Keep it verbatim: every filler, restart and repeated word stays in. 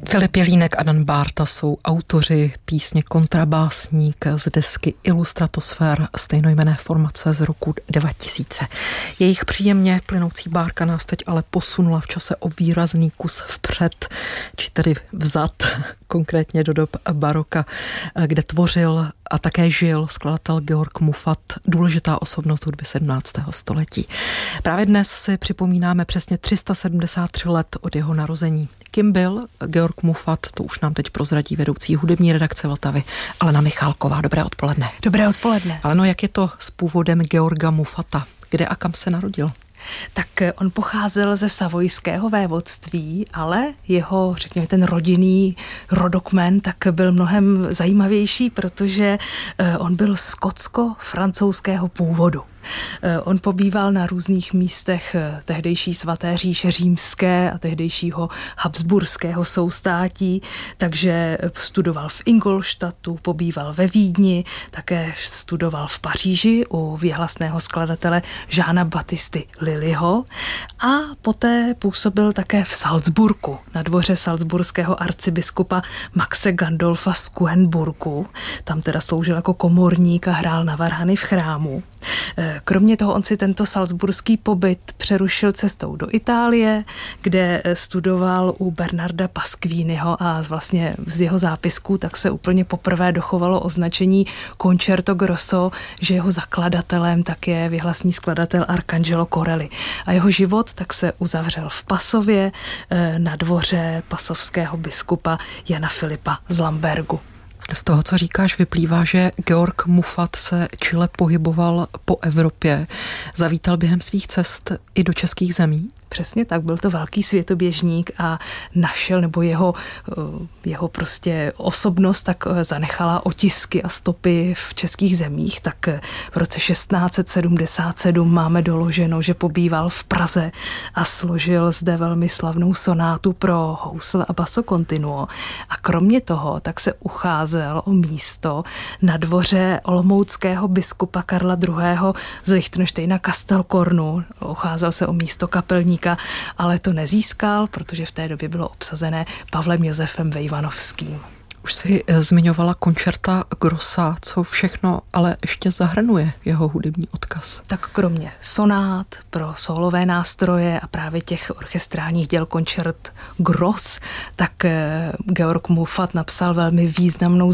Filip Jelínek a Dan Bárta jsou autoři písně Kontrabásník z desky Illustratosfér stejnojmenné formace z roku dva tisíce. Jejich příjemně plynoucí bárka nás teď ale posunula v čase o výrazný kus vpřed, či tedy vzad, konkrétně do dob baroka, kde tvořil a také žil skladatel Georg Muffat, důležitá osobnost hudby sedmnáctého století. Právě dnes si připomínáme přesně tři sta sedmdesát tři let od jeho narození. Kým byl Georg Muffat, to už nám teď prozradí vedoucí hudební redakce Vltavy Alena Michálková. Dobré odpoledne. Dobré odpoledne. Aleno, jak je to s původem Georga Muffata? Kde a kam se narodil? Tak on pocházel ze savojského vévodství, ale jeho, řekněme, ten rodinný rodokmen tak byl mnohem zajímavější, protože on byl skotsko-francouzského původu. On pobýval na různých místech tehdejší svaté říše římské a tehdejšího habsburského soustátí, takže studoval v Ingolstadtu, pobýval ve Vídni, také studoval v Paříži u věhlasného skladatele Jeana Baptisty Lillyho a poté působil také v Salzburgu, na dvoře salzburského arcibiskupa Maxe Gandolfa z Kuenburgu. Tam teda sloužil jako komorník a hrál na varhany v chrámu. Kromě toho on si tento salzburský pobyt přerušil cestou do Itálie, kde studoval u Bernarda Pasquiniho a vlastně z jeho zápisků tak se úplně poprvé dochovalo označení Concerto Grosso, že jeho zakladatelem tak je věhlasný skladatel Arcangelo Corelli. A jeho život tak se uzavřel v Pasově na dvoře pasovského biskupa Jana Filipa z Lambergu. Z toho, co říkáš, vyplývá, že Georg Muffat se čile pohyboval po Evropě. Zavítal během svých cest i do českých zemí? Přesně tak, byl to velký světoběžník a našel, nebo jeho, jeho prostě osobnost tak zanechala otisky a stopy v českých zemích. Tak v roce šestnáct set sedmdesát sedm máme doloženo, že pobýval v Praze a složil zde velmi slavnou sonátu pro housle a basso continuo. A kromě toho tak se ucházel o místo na dvoře olomouckého biskupa Karla druhého. z Lichtenštejna Kastelkornu. Ucházel se o místo kapelníka, ale to nezískal, protože v té době bylo obsazené Pavlem Josefem Vejvanovským. Už si zmiňovala Concerta Grossa, co všechno ale ještě zahrnuje jeho hudební odkaz? Tak kromě sonát pro sólové nástroje a právě těch orchestrálních děl Concert Gross, tak Georg Muffat napsal velmi významnou